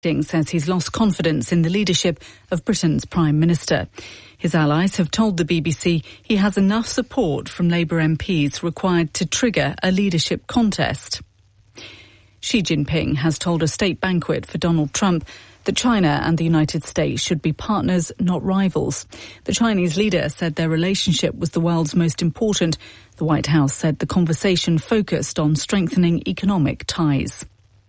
says he's lost confidence in the leadership of Britain's Prime Minister. His allies have told the BBC he has enough support from Labour MPs required to trigger a leadership contest. Xi Jinping has told a state banquet for Donald Trump that China and the United States should be partners, not rivals. The Chinese leader said their relationship was the world's most important. The White House said the conversation focused on strengthening economic ties.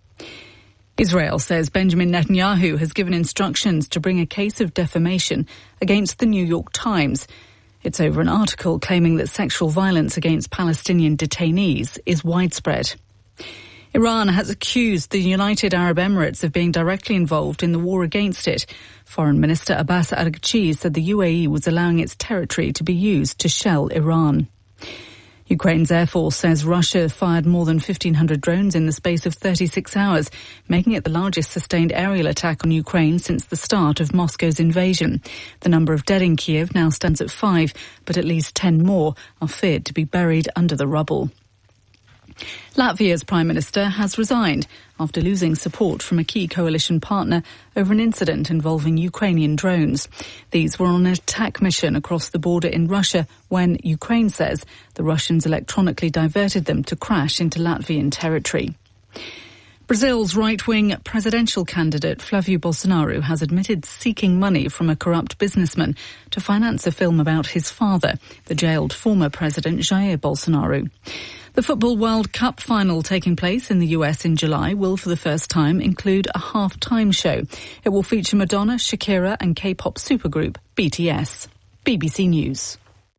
Israel says Benjamin Netanyahu has given instructions to bring a case of defamation against the New York Times. It's over an article claiming that sexual violence against Palestinian detainees is widespread. Iran has accused the United Arab Emirates of being directly involved in the war against it. Foreign Minister Abbas Araghchi said the UAE was allowing its territory to be used to shell Iran. Ukraine's Air Force says Russia fired more than 1,500 drones in the space of 36 hours, making it the largest sustained aerial attack on Ukraine since the start of Moscow's invasion. The number of dead in Kiev now stands at 5, but at least 10 more are feared to be buried under the rubble. Latvia's Prime Minister has resigned after losing support from a key coalition partner over an incident involving Ukrainian drones. These were on an attack mission across the border in Russia when Ukraine says the Russians electronically diverted them to crash into Latvian territory. Brazil's right-wing presidential candidate Flávio Bolsonaro has admitted seeking money from a corrupt businessman to finance a film about his father, the jailed former president Jair Bolsonaro. The Football World Cup final taking place in the US in July will for the first time include a half-time show. It will feature Madonna, Shakira and K-pop supergroup BTS. BBC News.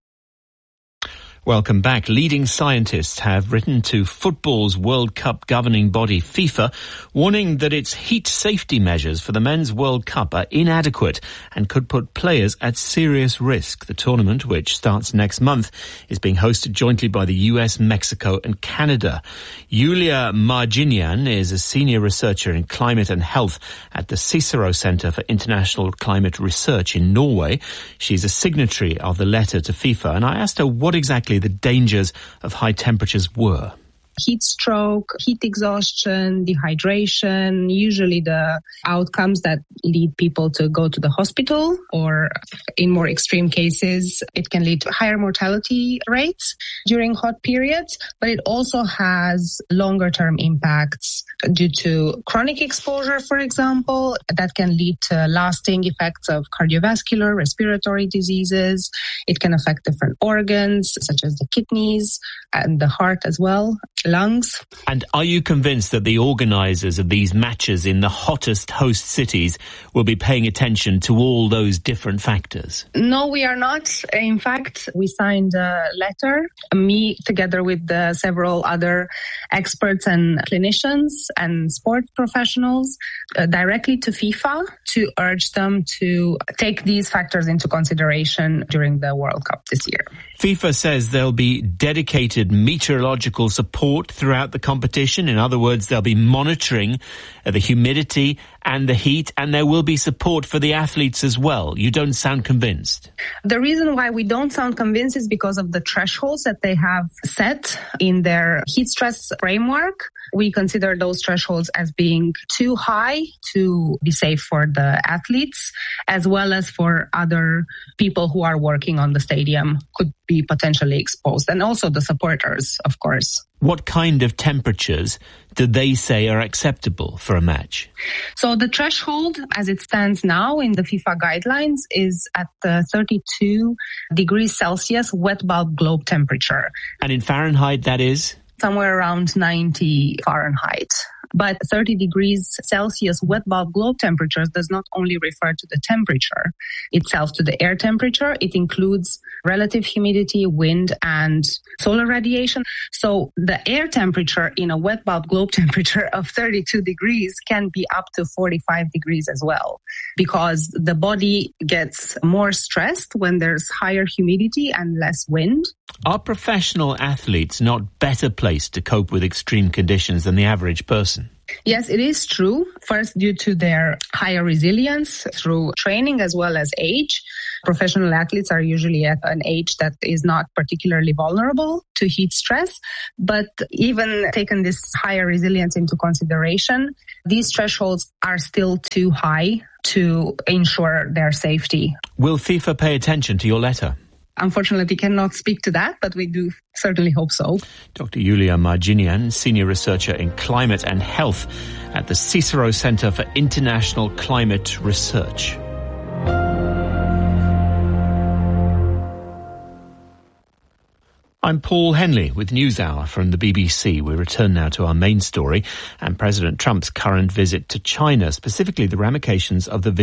Welcome back. Leading scientists have written to football's World Cup governing body FIFA, warning that its heat safety measures for the Men's World Cup are inadequate and could put players at serious risk. The tournament, which starts next month, is being hosted jointly by the US, Mexico and Canada. Yulia Marginian is a senior researcher in climate and health at the Cicero Centre for International Climate Research in Norway. She's a signatory of the letter to FIFA, and I asked her what exactly the dangers of high temperatures were. Heat stroke, heat exhaustion, dehydration, usually the outcomes that lead people to go to the hospital, or in more extreme cases, it can lead to higher mortality rates during hot periods, but it also has longer term impacts due to chronic exposure, for example, that can lead to lasting effects of cardiovascular, respiratory diseases. It can affect different organs, such as the kidneys and the heart as well. Lungs. And are you convinced that the organisers of these matches in the hottest host cities will be paying attention to all those different factors? No, we are not. In fact, we signed a letter, me together with several other experts and clinicians and sport professionals, directly to FIFA to urge them to take these factors into consideration during the World Cup this year. FIFA says there'll be dedicated meteorological support throughout the competition. In other words, they'll be monitoring the humidity and the heat, and there will be support for the athletes as well. You don't sound convinced. The reason why we don't sound convinced is because of the thresholds that they have set in their heat stress framework. We consider those thresholds as being too high to be safe for the athletes, as well as for other people who are working on the stadium could be potentially exposed, and also the supporters, of course. What kind of temperatures do they say are acceptable for a match? So the threshold, as it stands now in the FIFA guidelines, is at 32 degrees Celsius wet bulb globe temperature. And in Fahrenheit, that is? Somewhere around 90 Fahrenheit. But 30 degrees Celsius wet bulb globe temperatures does not only refer to the temperature itself, to the air temperature. It includes relative humidity, wind, and solar radiation. So the air temperature in a wet bulb globe temperature of 32 degrees can be up to 45 degrees as well, because the body gets more stressed when there's higher humidity and less wind. Are professional athletes not better placed to cope with extreme conditions than the average person? Yes, it is true. First, due to their higher resilience through training as well as age. Professional athletes are usually at an age that is not particularly vulnerable to heat stress. But even taking this higher resilience into consideration, these thresholds are still too high to ensure their safety. Will FIFA pay attention to your letter? Unfortunately, cannot speak to that, but we do certainly hope so. Dr. Yulia Marginian, Senior Researcher in Climate and Health at the Cicero Centre for International Climate Research. I'm Paul Henley with NewsHour from the BBC. We return now to our main story and President Trump's current visit to China, specifically the ramifications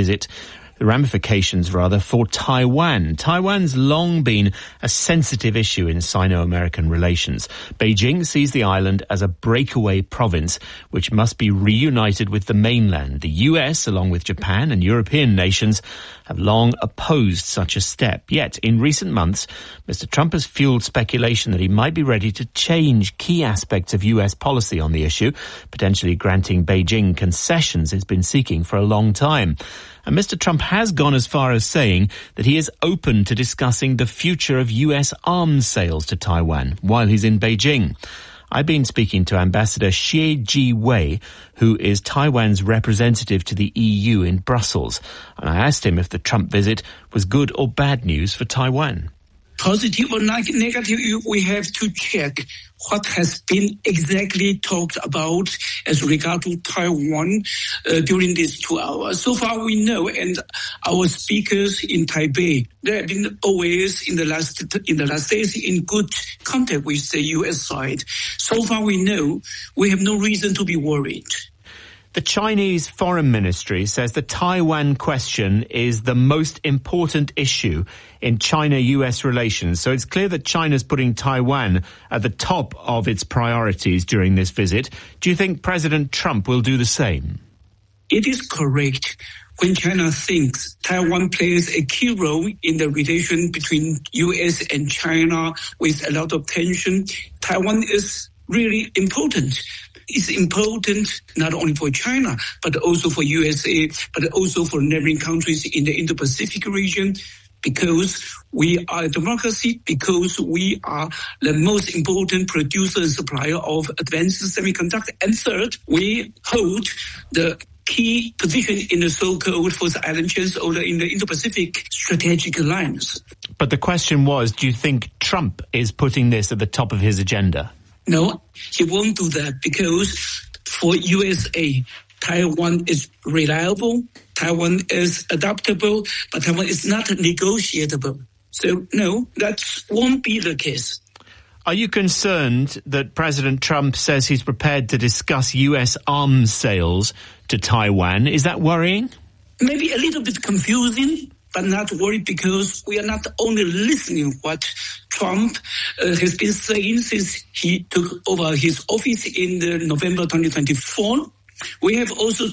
for Taiwan. Taiwan's long been a sensitive issue in Sino-American relations. Beijing sees the island as a breakaway province which must be reunited with the mainland. The US, along with Japan and European nations, have long opposed such a step. Yet, in recent months, Mr. Trump has fueled speculation that he might be ready to change key aspects of US policy on the issue, potentially granting Beijing concessions it's been seeking for a long time. And Mr. Trump has gone as far as saying that he is open to discussing the future of US arms sales to Taiwan while he's in Beijing. I've been speaking to Ambassador Xie Ji-wei, who is Taiwan's representative to the EU in Brussels, and I asked him if the Trump visit was good or bad news for Taiwan. Positive or negative, we have to check what has been exactly talked about as regard to Taiwan during these 2 hours. So far we know, and our speakers in Taipei, they have been always in the last days in good contact with the US side. So far we know, we have no reason to be worried. The Chinese Foreign Ministry says the Taiwan question is the most important issue in China-US relations. So it's clear that China's putting Taiwan at the top of its priorities during this visit. Do you think President Trump will do the same? It is correct. When China thinks Taiwan plays a key role in the relation between US and China with a lot of tension, Taiwan is really important. It's important not only for China, but also for USA, but also for neighboring countries in the Indo-Pacific region, because we are a democracy, because we are the most important producer and supplier of advanced semiconductors. And third, we hold the key position in the so-called Fourth Island Chains or in the Indo-Pacific strategic alliance. But the question was, do you think Trump is putting this at the top of his agenda? No, he won't do that, because for USA, Taiwan is reliable, Taiwan is adaptable, but Taiwan is not negotiable. So no, that won't be the case. Are you concerned that President Trump says he's prepared to discuss US arms sales to Taiwan? Is that worrying? Maybe a little bit confusing, but not worried, because we are not only listening what Trump has been saying since he took over his office in November 2024. We have also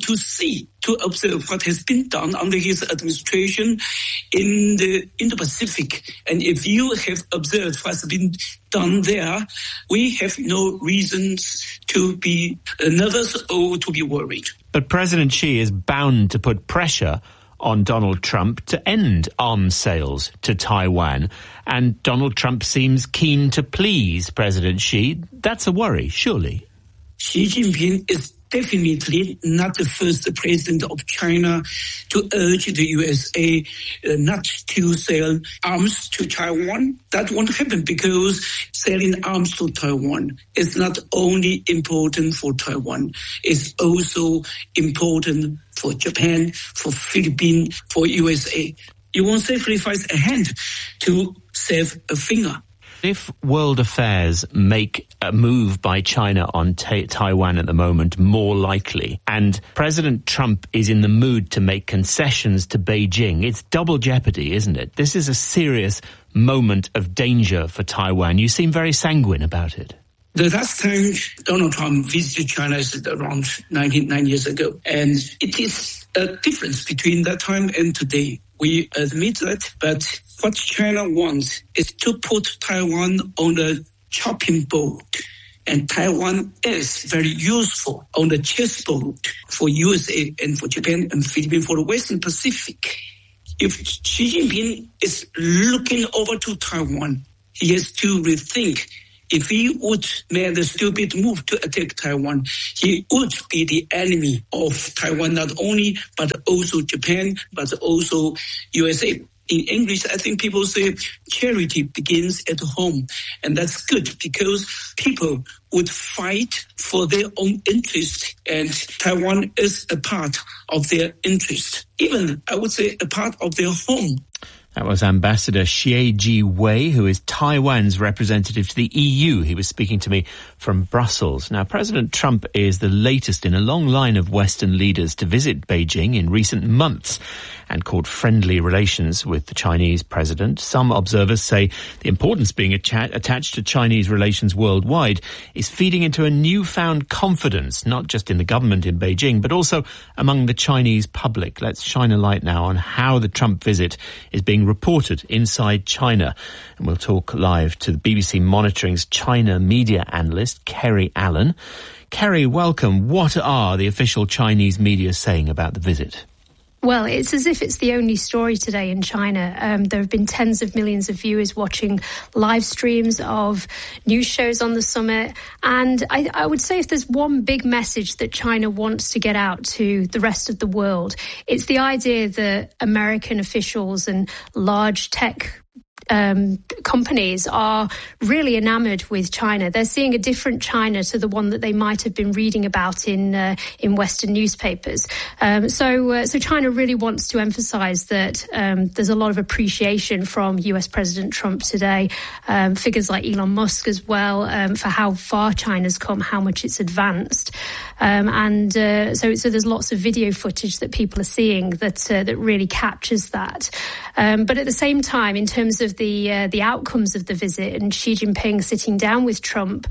to observe what has been done under his administration in the Indo-Pacific. And if you have observed what's been done there, we have no reasons to be nervous or to be worried. But President Xi is bound to put pressure on Donald Trump to end arms sales to Taiwan. And Donald Trump seems keen to please President Xi. That's a worry, surely. Xi Jinping is definitely not the first president of China to urge the USA not to sell arms to Taiwan. That won't happen, because selling arms to Taiwan is not only important for Taiwan, it's also important for Japan, for Philippines, for USA. You won't sacrifice a hand to save a finger. If world affairs make a move by China on Taiwan at the moment more likely, and President Trump is in the mood to make concessions to Beijing, it's double jeopardy, isn't it? This is a serious moment of danger for Taiwan. You seem very sanguine about it. The last time Donald Trump visited China is around 9 years ago, and it is a difference between that time and today. We admit that, but What China wants is to put Taiwan on the chopping board. And Taiwan is very useful on the chessboard for USA and for Japan and Philippines for the Western Pacific. If Xi Jinping is looking over to Taiwan, he has to rethink. If he would make the stupid move to attack Taiwan, he would be the enemy of Taiwan, not only, but also Japan, but also USA. In English, I think people say charity begins at home. And that's good because people would fight for their own interest. And Taiwan is a part of their interest. Even, I would say, a part of their home. That was Ambassador Xie Ji-wei, who is Taiwan's representative to the EU. He was speaking to me from Brussels. Now, President Trump is the latest in a long line of Western leaders to visit Beijing in recent months and court friendly relations with the Chinese president. Some observers say the importance being attached to Chinese relations worldwide is feeding into a newfound confidence, not just in the government in Beijing, but also among the Chinese public. Let's shine a light now on how the Trump visit is being reported inside China. And we'll talk live to the BBC Monitoring's China media analyst, Kerry Allen. Kerry, welcome. What are the official Chinese media saying about the visit? Well, it's as if it's the only story today in China. There have been tens of millions of viewers watching live streams of news shows on the summit. And I would say if there's one big message that China wants to get out to the rest of the world, it's the idea that American officials and large tech companies are really enamored with China. They're seeing a different China to the one that they might have been reading about in Western newspapers. So China really wants to emphasize that there's a lot of appreciation from US President Trump today, figures like Elon Musk as well, for how far China's come, how much it's advanced. So there's lots of video footage that people are seeing that really captures that. But at the same time, in terms of the outcomes of the visit and Xi Jinping sitting down with Trump,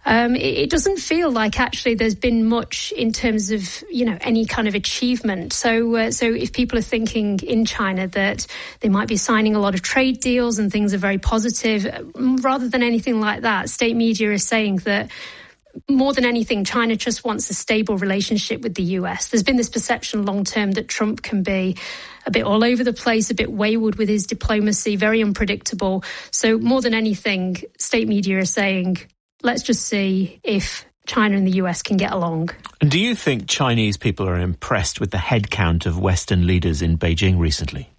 it doesn't feel like actually there's been much in terms of, any kind of achievement. So if people are thinking in China that they might be signing a lot of trade deals and things are very positive, rather than anything like that, state media is saying that more than anything, China just wants a stable relationship with the US. There's been this perception long term that Trump can be a bit all over the place, a bit wayward with his diplomacy, very unpredictable. So more than anything, state media are saying, let's just see if China and the US can get along. And do you think Chinese people are impressed with the headcount of Western leaders in Beijing recently?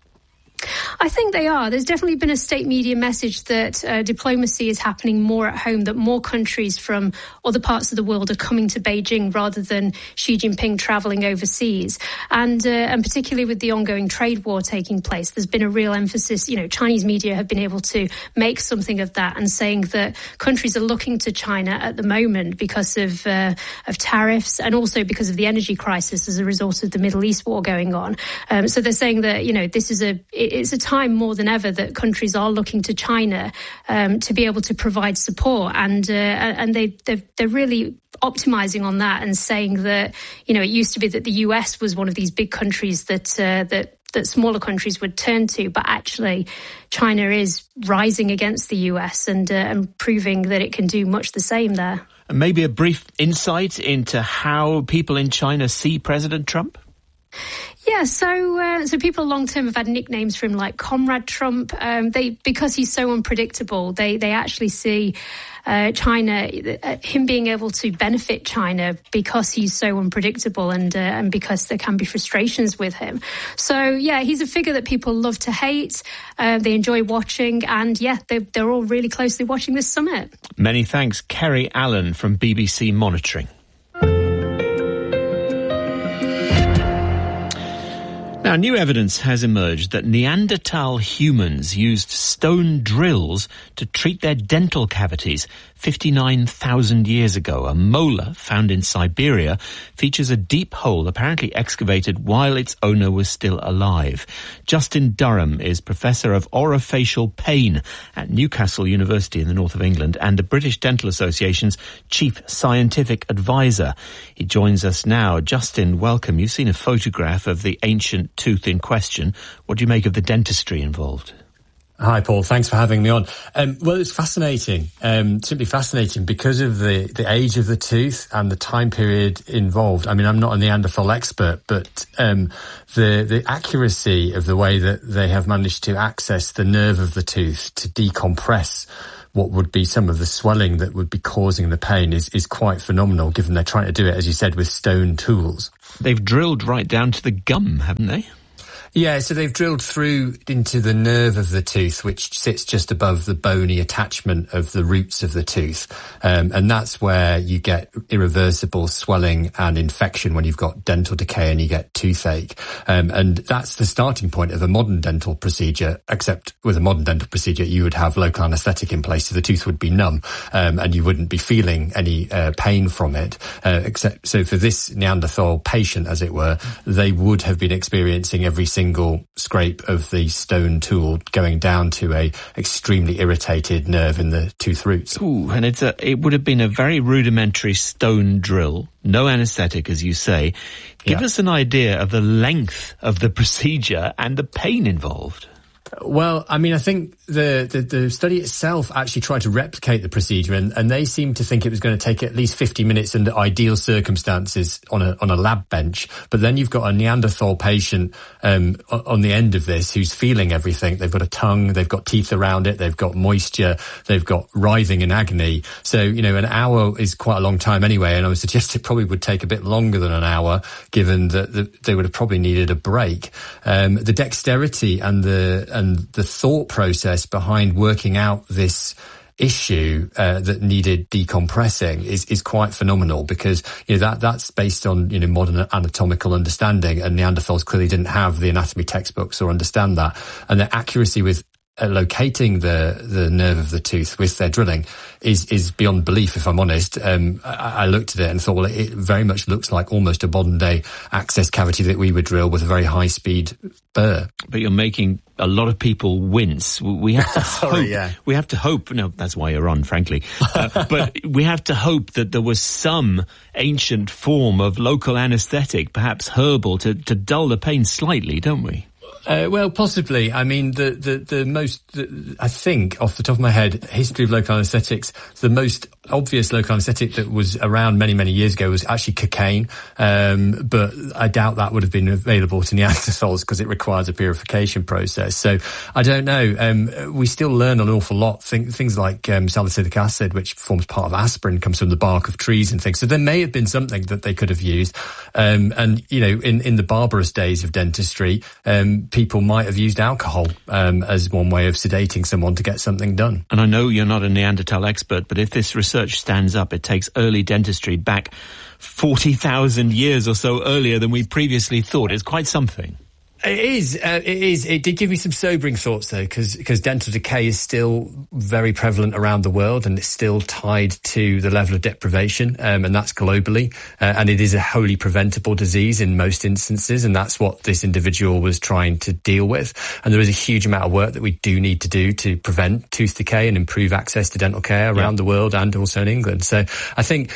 I think they are. There's definitely been a state media message that diplomacy is happening more at home, that more countries from other parts of the world are coming to Beijing rather than Xi Jinping travelling overseas. And particularly with the ongoing trade war taking place, there's been a real emphasis. Chinese media have been able to make something of that and saying that countries are looking to China at the moment because of tariffs and also because of the energy crisis as a result of the Middle East war going on. So they're saying that, it's a time more than ever that countries are looking to China to be able to provide support, and they're really optimizing on that and saying that it used to be that the US was one of these big countries that smaller countries would turn to, but actually China is rising against the US and proving that it can do much the same there. And maybe a brief insight into how people in China see President Trump? Yeah, so people long term have had nicknames for him like Comrade Trump. Because he's so unpredictable, they actually see China, him being able to benefit China because he's so unpredictable and because there can be frustrations with him. So yeah, he's a figure that people love to hate. They enjoy watching, and yeah, they're all really closely watching this summit. Many thanks, Kerry Allen from BBC Monitoring. Now, new evidence has emerged that Neanderthal humans used stone drills to treat their dental cavities 59,000 years ago. A molar found in Siberia features a deep hole apparently excavated while its owner was still alive. Justin Durham is Professor of Orofacial Pain at Newcastle University in the north of England and the British Dental Association's Chief Scientific Advisor. He joins us now. Justin, welcome. You've seen a photograph of the ancient tooth in question. What do you make of the dentistry involved? Hi, Paul. Thanks for having me on. Well, it's fascinating, simply fascinating because of the age of the tooth and the time period involved. I mean, I'm not a Neanderthal expert, but the accuracy of the way that they have managed to access the nerve of the tooth to decompress what would be some of the swelling that would be causing the pain is quite phenomenal, given they're trying to do it, as you said, with stone tools. They've drilled right down to the gum, haven't they? Yeah, so they've drilled through into the nerve of the tooth, which sits just above the bony attachment of the roots of the tooth. And that's where you get irreversible swelling and infection when you've got dental decay and you get toothache. And that's the starting point of a modern dental procedure, except with a modern dental procedure, you would have local anaesthetic in place, so the tooth would be numb, and you wouldn't be feeling any pain from it. So for this Neanderthal patient, as it were, they would have been experiencing every single scrape of the stone tool going down to a extremely irritated nerve in the tooth roots. Ooh, and it would have been a very rudimentary stone drill, no anaesthetic, as you say. Give us an idea of the length of the procedure and the pain involved. Well, I mean, I think the study itself actually tried to replicate the procedure, and they seemed to think it was going to take at least 50 minutes under ideal circumstances on a lab bench. But then you've got a Neanderthal patient on the end of this who's feeling everything. They've got a tongue, they've got teeth around it, they've got moisture, they've got writhing and agony. So, an hour is quite a long time anyway, and I would suggest it probably would take a bit longer than an hour, given that they would have probably needed a break. The dexterity and the thought process behind working out this issue that needed decompressing is quite phenomenal, because that's based on modern anatomical understanding, and Neanderthals clearly didn't have the anatomy textbooks or understand that, and their accuracy with locating the nerve of the tooth with their drilling is beyond belief, if I'm honest. I looked at it and thought, well, it very much looks like almost a modern day access cavity that we would drill with a very high speed burr. But you're making a lot of people wince. We have to Sorry, hope. We have to hope. No, that's why you're on, frankly. But we have to hope that there was some ancient form of local anaesthetic, perhaps herbal, to dull the pain slightly, don't we? Well, possibly. I mean, I think, off the top of my head, history of local anaesthetics, the most obvious local anaesthetic that was around many, many years ago was actually cocaine. But I doubt that would have been available to Neanderthals because it requires a purification process. So I don't know. We still learn an awful lot. Things like salicylic acid, which forms part of aspirin, comes from the bark of trees and things. So there may have been something that they could have used. And, in the barbarous days of dentistry, people might have used alcohol as one way of sedating someone to get something done. And I know you're not a Neanderthal expert, but if this research stands up, it takes early dentistry back 40,000 years or so earlier than we previously thought. It's quite something. It is. It did give me some sobering thoughts, though, because dental decay is still very prevalent around the world, and it's still tied to the level of deprivation, and that's globally. And it is a wholly preventable disease in most instances, and that's what this individual was trying to deal with. And there is a huge amount of work that we do need to do to prevent tooth decay and improve access to dental care around the world, and also in England. So I think,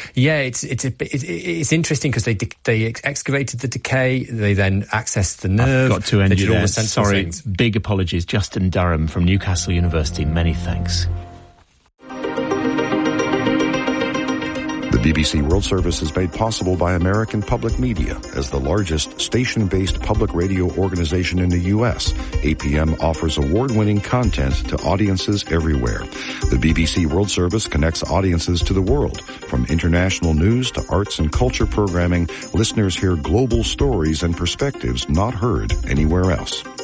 it's interesting because they excavated the decay, they then accessed the nerve. Got to end you there. Sorry, big apologies. Justin Durham from Newcastle University, many thanks. The BBC World Service is made possible by American Public Media. As the largest station-based public radio organization in the U.S., APM offers award-winning content to audiences everywhere. The BBC World Service connects audiences to the world. From international news to arts and culture programming, listeners hear global stories and perspectives not heard anywhere else.